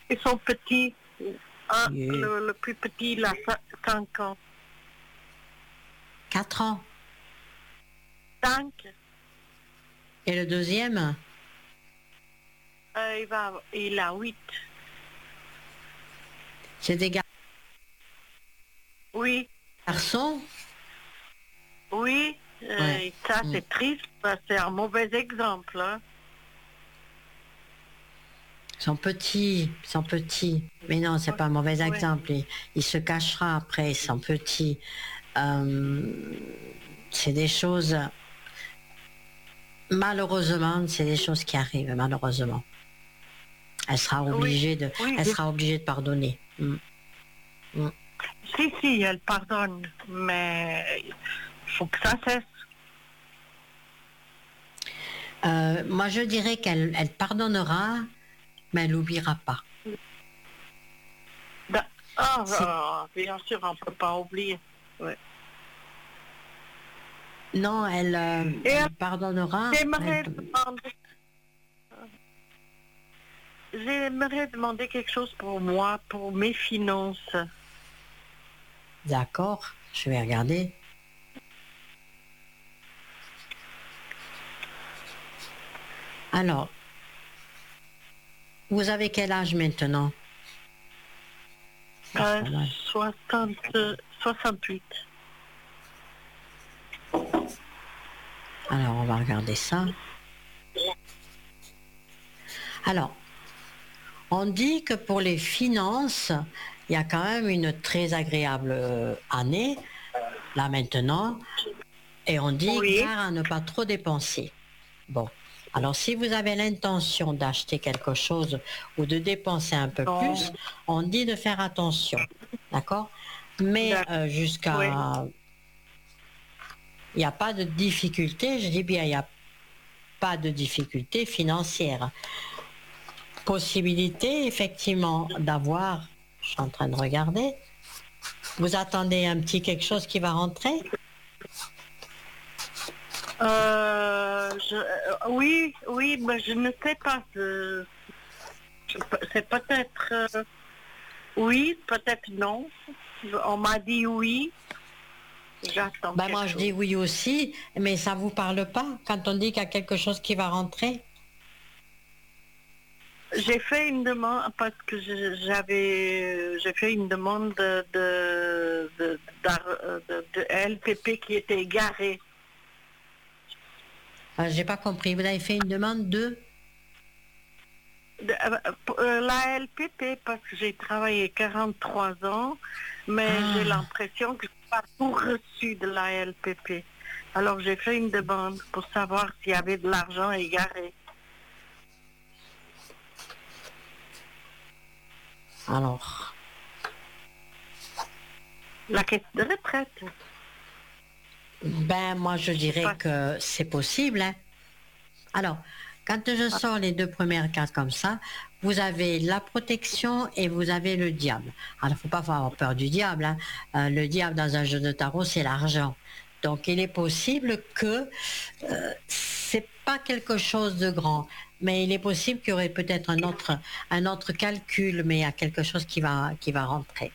Ils sont petits. Oui. Le plus petit, il a 5 ans. 4 ans. 5. Et le deuxième? Il a 8. C'est des Oui, garçons? oui. Ouais. Ça, c'est triste. C'est un mauvais exemple. Hein. Ils sont petits. Mais non, c'est pas un mauvais Ouais. exemple. Il se cachera après, ils sont petits. C'est des choses, malheureusement, c'est des choses qui arrivent, malheureusement. Elle sera obligée de pardonner. Si, elle pardonne, mais il faut que ça cesse. Moi, je dirais qu'elle pardonnera, mais elle n'oubliera pas. Bien sûr, on ne peut pas oublier. Ouais. Non, elle pardonnera. J'aimerais demander quelque chose pour moi, pour mes finances. D'accord, je vais regarder. Alors, vous avez quel âge maintenant? 68. Alors, on va regarder ça. Alors, on dit que pour les finances, il y a quand même une très agréable année, là maintenant, et on dit gare à ne pas trop dépenser. Bon, alors si vous avez l'intention d'acheter quelque chose ou de dépenser un peu plus, on dit de faire attention, d'accord? Mais jusqu'à... Il n'y a pas de difficulté, je dis bien, il n'y a pas de difficulté financière. Possibilité, effectivement, d'avoir, je suis en train de regarder, vous attendez un petit quelque chose qui va rentrer? Oui, mais je ne sais pas. C'est peut-être oui, peut-être non. On m'a dit oui. J'attends. Moi, je dis oui aussi, mais ça vous parle pas quand on dit qu'il y a quelque chose qui va rentrer? J'ai fait une demande parce que j'ai fait une demande de LPP qui était garée. J'ai pas compris. Vous avez fait une demande de la LPP parce que j'ai travaillé 43 ans, mais j'ai l'impression que je n'ai pas tout reçu de la LPP. Alors j'ai fait une demande pour savoir s'il y avait de l'argent égaré. Alors, la caisse de retraite. Moi, je dirais que c'est possible. Hein. Alors, quand je sors les 2 premières cartes comme ça, vous avez la protection et vous avez le diable. Alors, il ne faut pas avoir peur du diable. Hein. Le diable dans un jeu de tarot, c'est l'argent. Donc, il est possible que c'est pas quelque chose de grand, mais il est possible qu'il y aurait peut-être un autre calcul, mais il y a quelque chose qui va rentrer.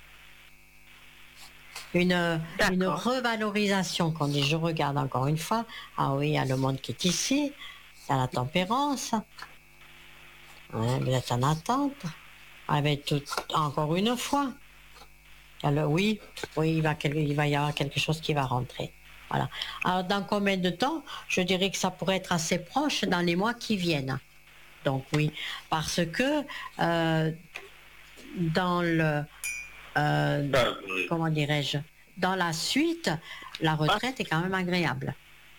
Une revalorisation, qu'on dit, je regarde encore une fois. Ah oui, il y a le monde qui est ici, il y a la tempérance. Ouais, vous êtes en attente. Avec encore une fois. Alors, oui, il va y avoir quelque chose qui va rentrer. Voilà. Alors, dans combien de temps? Je dirais que ça pourrait être assez proche dans les mois qui viennent. Donc, oui, parce que dans le... comment dirais-je? Dans la suite, la retraite est quand même agréable.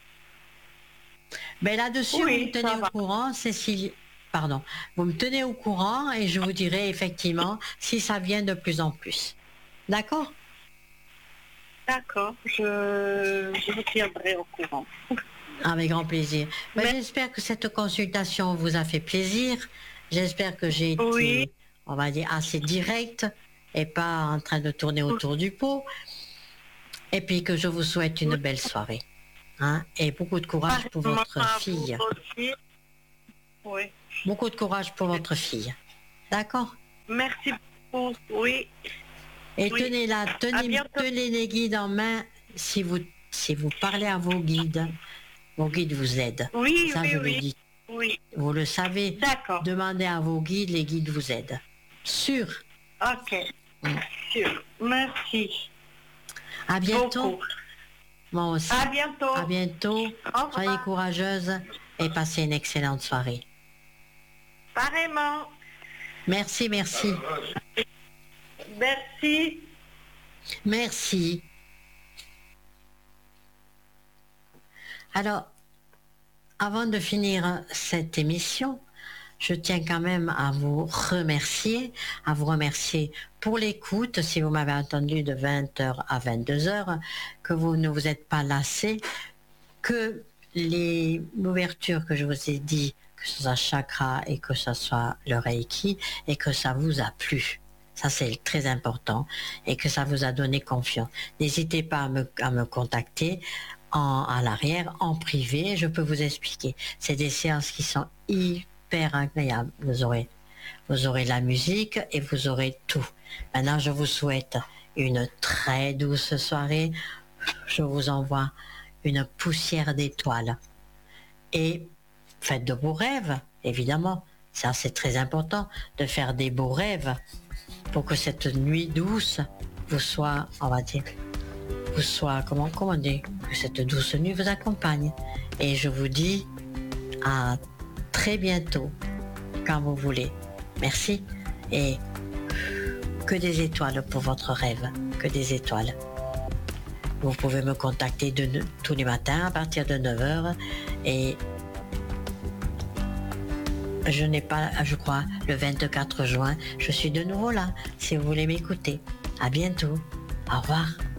Mais là-dessus, vous me tenez au courant, Cécilie. Pardon. Vous me tenez au courant et je vous dirai effectivement si ça vient de plus en plus. D'accord? D'accord, je vous tiendrai au courant. Avec grand plaisir. J'espère que cette consultation vous a fait plaisir. J'espère que j'ai été, on va dire, assez directe et pas en train de tourner autour du pot. Et puis que je vous souhaite une belle soirée. Hein, et beaucoup de courage pour votre fille. Oui. Beaucoup de courage pour votre fille. D'accord? Merci beaucoup. Oui. Et Oui. tenez-la, À tenez, bientôt. tenez les guides en main si vous parlez à vos guides vous aident. Oui, Ça, oui, je le oui. dis. Oui. Vous le savez, D'accord. demandez à vos guides, les guides vous aident. Sûr. Ok. Sûr. Merci. À bientôt. Beaucoup. Moi aussi. À bientôt. À bientôt. Au revoir. Soyez courageuse et passez une excellente soirée. Pareillement. Merci, merci. Merci. Merci. Alors, avant de finir cette émission, je tiens quand même à vous remercier pour l'écoute, si vous m'avez entendu de 20h à 22h, que vous ne vous êtes pas lassés, que l'ouverture que je vous ai dit, que ce soit chakra et que ce soit le Reiki, et que ça vous a plu. Ça, c'est très important, et que ça vous a donné confiance. N'hésitez pas à me contacter à l'arrière, en privé, je peux vous expliquer. C'est des séances qui sont hyper agréables. Vous aurez la musique et vous aurez tout. Maintenant, je vous souhaite une très douce soirée. Je vous envoie une poussière d'étoiles. Et faites de beaux rêves, évidemment. Ça, c'est très important, de faire des beaux rêves pour que cette nuit douce vous soit, on va dire, vous soit, comment on dit, que cette douce nuit vous accompagne. Et je vous dis à très bientôt, quand vous voulez. Merci. Et que des étoiles pour votre rêve, que des étoiles. Vous pouvez me contacter tous les matins à partir de 9h. Et je n'ai pas, je crois, le 24 juin, je suis de nouveau là, si vous voulez m'écouter. À bientôt. Au revoir.